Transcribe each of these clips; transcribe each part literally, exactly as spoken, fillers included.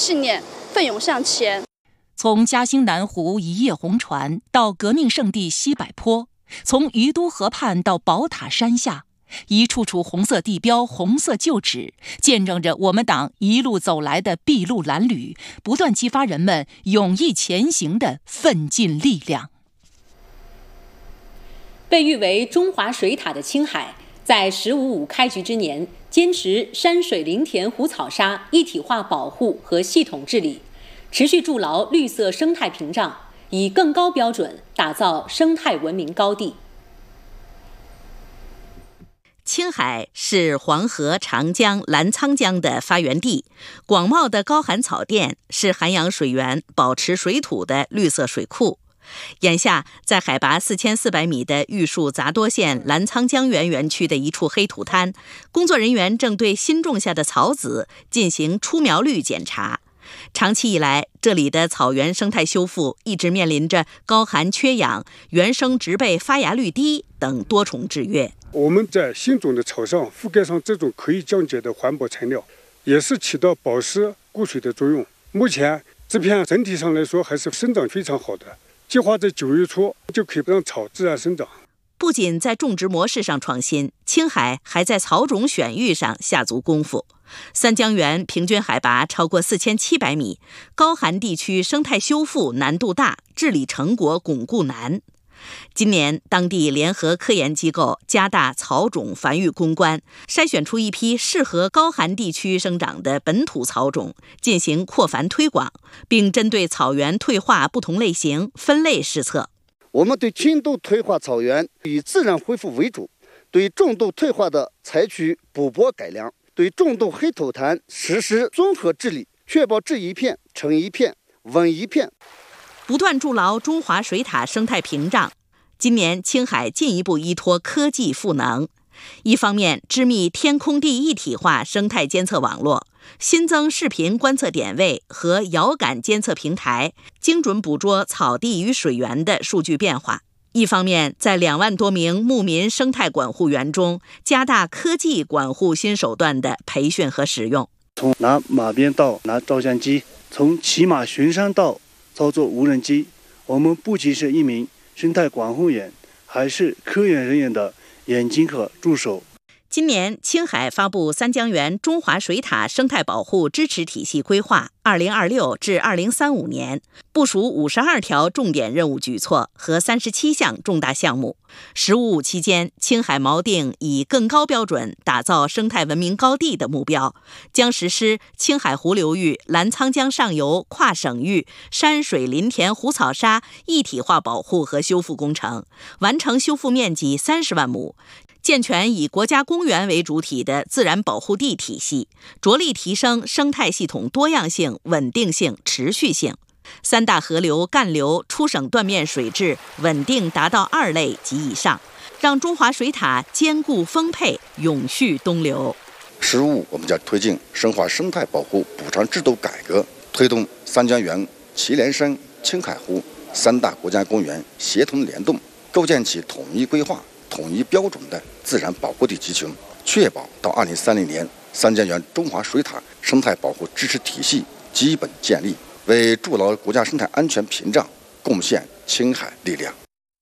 信念，奋勇向前。 从嘉兴南湖一叶红船到革命圣地西柏坡，从于都河畔到宝塔山下，一处处红色地标、红色旧址，见证着我们党一路走来的筚路蓝缕，不断激发人们勇毅前行的奋进力量。 被誉为中华水塔的青海，在“十五五”开局之年，坚持山水林田湖草沙一体化保护和系统治理，持续筑牢绿色生态屏障，以更高标准打造生态文明高地。 青海是黄河、长江、澜沧江的发源地，广袤的高寒草甸是涵养水源、保持水土的绿色水库。眼下，在海拔四千四百米的玉树杂多县澜沧江源园区的一处黑土滩，工作人员正对新种下的草籽进行出苗率检查。长期以来，这里的草原生态修复一直面临着高寒缺氧、原生植被发芽率低等多重制约。 我们在新种的草上覆盖上这种可以降解的环保材料，也是起到保湿固水的作用。目前这片整体上来说还是生长非常好的，计划在九月初就可以让草自然生长。 不仅在种植模式上创新，青海还在草种选育上下足功夫。三江源平均海拔超过四千七百米，高寒地区生态修复难度大，治理成果巩固难。今年，当地联合科研机构加大草种繁育攻关，筛选出一批适合高寒地区生长的本土草种，进行扩繁推广，并针对草原退化不同类型分类施策。 我们对轻度退化草原以自然恢复为主，对重度退化的采取补播改良，对重度黑土滩实施综合治理，确保治一片成一片稳一片。 不断筑牢中华水塔生态屏障。今年青海进一步依托科技赋能，一方面织密天空地一体化生态监测网络，新增视频观测点位和遥感监测平台，精准捕捉草地与水源的数据变化；一方面在两万多名牧民生态管护员中加大科技管护新手段的培训和使用。 从拿马鞭到拿照相机，从骑马巡山到操作无人机，我们不仅是一名生态管护员，还是科研人员的眼睛和助手。 今年，青海发布三江源中华水塔生态保护支持体系规划二零二六至二零三五年，部署五十二条重点任务举措和三十七项重大项目。十五五期间，青海锚定以更高标准打造生态文明高地的目标，将实施青海湖流域澜沧江上游跨省域山水林田湖草沙一体化保护和修复工程，完成修复面积三十万亩。健全以国家公园为主体的自然保护地体系，着力提升生态系统多样性、稳定性、持续性。三大河流干流出省断面水质稳定达到二类及以上，让中华水塔坚固丰沛、永续东流。 十五，我们将推进深化生态保护补偿制度改革，推动三江源、祁连山、青海湖三大国家公园协同联动，构建起统一规划、统一标准的自然保护地集群，确保到二零三零年三江源中华水塔生态保护支持体系基本建立，为筑牢国家生态安全屏障贡献青海力量。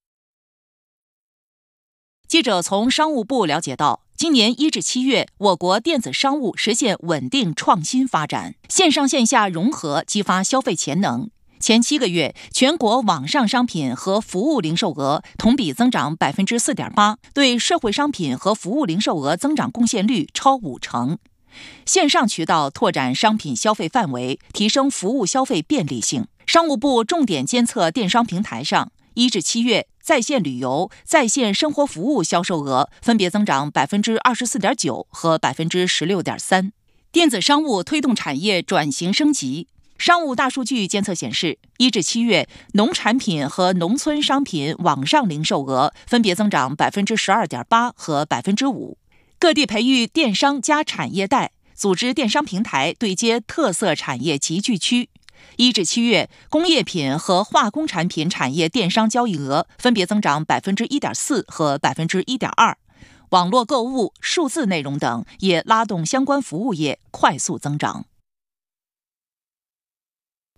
记者从商务部了解到，今年一至七月，我国电子商务实现稳定创新发展，线上线下融合，激发消费潜能。前七个月，全国网上商品和服务零售额同比增长百分之四点八，对社会商品和服务零售额增长贡献率超五成。线上渠道拓展商品消费范围，提升服务消费便利性。商务部重点监测电商平台上，一至七月在线旅游、在线生活服务销售额分别增长百分之二十四点九和百分之十六点三。电子商务推动产业转型升级。商务大数据监测显示，一至七月，农产品和农村商品网上零售额分别增长百分之十二点八和百分之五。各地培育电商加产业带，组织电商平台对接特色产业集聚区。一至七月，工业品和化工产品产业电商交易额分别增长百分之一点四和百分之一点二。网络购物、数字内容等也拉动相关服务业快速增长。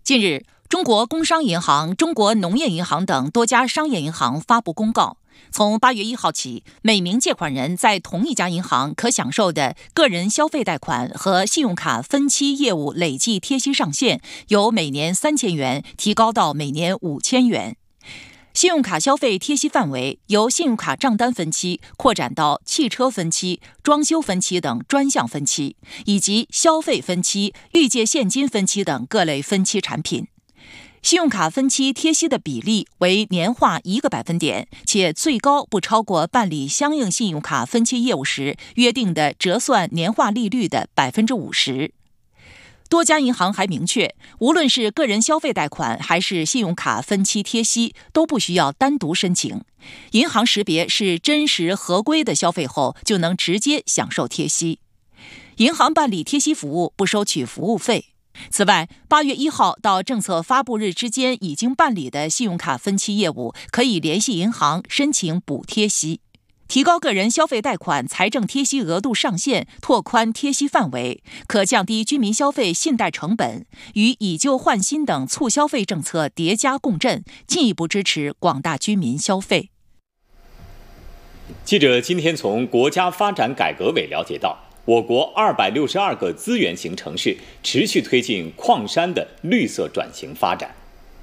近日，中国工商银行、中国农业银行等多家商业银行发布公告，从八月一号起，每名借款人在同一家银行可享受的个人消费贷款和信用卡分期业务累计贴息上限由每年三千元提高到每年五千元。信用卡消费贴息范围由信用卡账单分期扩展到汽车分期、装修分期等专项分期，以及消费分期、预借现金分期等各类分期产品。信用卡分期贴息的比例为年化一个百分点，且最高不超过办理相应信用卡分期业务时约定的折算年化利率的百分之五十。多家银行还明确，无论是个人消费贷款还是信用卡分期贴息，都不需要单独申请。银行识别是真实合规的消费后，就能直接享受贴息。银行办理贴息服务不收取服务费。此外，八月一号到政策发布日之间已经办理的信用卡分期业务，可以联系银行申请补贴息。提高个人消费贷款财政贴息额度上限，拓宽贴息范围，可降低居民消费信贷成本，与以旧换新等促消费政策叠加共振，进一步支持广大居民消费。 记者今天从国家发展改革委了解到，我国二百六十二个资源型城市持续推进矿山的绿色转型发展。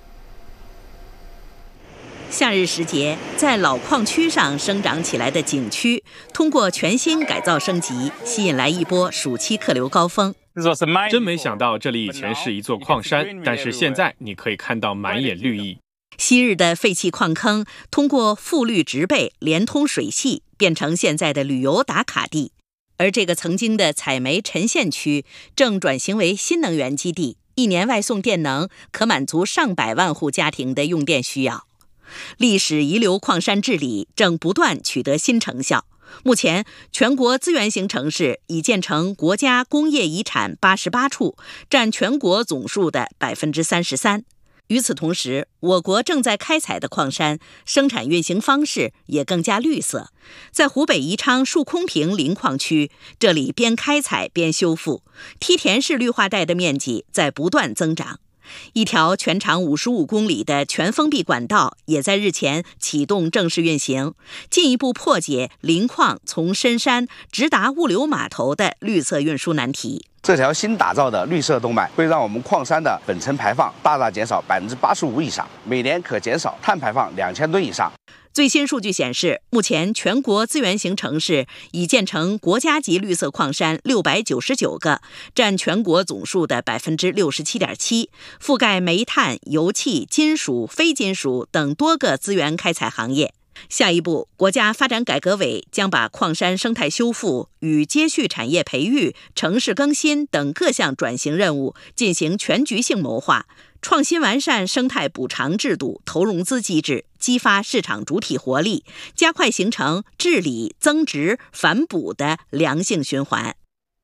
夏日时节，在老矿区上生长起来的景区，通过全新改造升级，吸引来一波暑期客流高峰。 真没想到这里以前是一座矿山，但是现在你可以看到满眼绿意。 昔日的废弃矿坑，通过复绿植被连通水系，变成现在的旅游打卡地。而这个曾经的采煤沉陷区，正转型为新能源基地，一年外送电能可满足上百万户家庭的用电需要。历史遗留矿山治理正不断取得新成效。目前，全国资源型城市已建成国家工业遗产八十八处，占全国总数的百分之三十三。与此同时，我国正在开采的矿山生产运行方式也更加绿色。在湖北宜昌树空坪林矿区，这里边开采边修复，梯田式绿化带的面积在不断增长。一条全长五十五公里的全封闭管道也在日前启动正式运行，进一步破解林矿从深山直达物流码头的绿色运输难题。 这条新打造的绿色动脉会让我们矿山的本层排放大大减少百分之八十五以上，每年可减少碳排放两千吨以上。 最新数据显示，目前全国资源型城市已建成国家级绿色矿山六百九十九个，占全国总数的百分之六十七点七，覆盖煤炭、油气、金属、非金属等多个资源开采行业。下一步，国家发展改革委将把矿山生态修复与接续产业培育、城市更新等各项转型任务进行全局性谋划，创新完善生态补偿制度、投融资机制，激发市场主体活力，加快形成治理、增值、反哺的良性循环。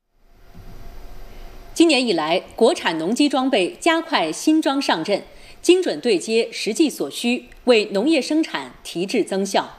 今年以来，国产农机装备加快新装上阵，精准对接实际所需，为农业生产提质增效。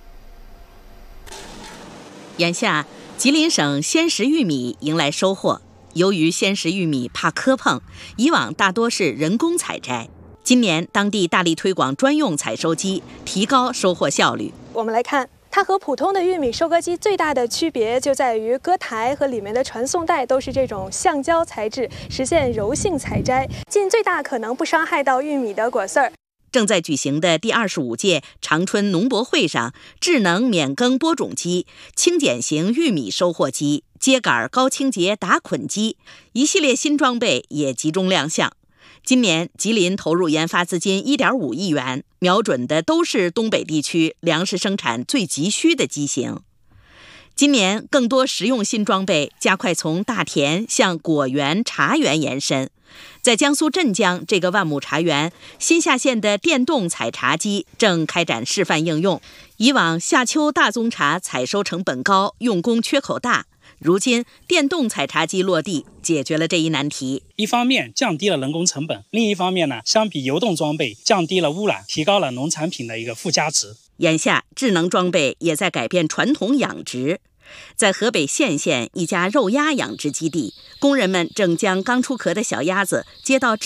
眼下，吉林省鲜食玉米迎来收获。由于鲜食玉米怕磕碰，以往大多是人工采摘。今年，当地大力推广专用采收机，提高收获效率。 我们来看，它和普通的玉米收割机最大的区别就在于割台和里面的传送带都是这种橡胶材质，实现柔性采摘，尽最大可能不伤害到玉米的果丝儿。 正在举行的第二十五届长春农博会上，智能免耕播种机、轻减型玉米收获机、秸秆高清洁打捆机一系列新装备也集中亮相。今年，吉林投入研发资金一点五亿元，瞄准的都是东北地区粮食生产最急需的机型。今年，更多实用新装备加快从大田向果园、茶园延伸。在江苏镇江这个万亩茶园，新下线的电动采茶机正开展示范应用。以往夏秋大宗茶采收成本高，用工缺口大，如今电动采茶机落地，解决了这一难题。 一方面降低了人工成本，另一方面呢，相比流动装备降低了污染，提高了农产品的一个附加值。 眼下，智能装备也在改变传统养殖。在河北献县一家肉鸭养殖基地，工人们正将刚出壳的小鸭子接到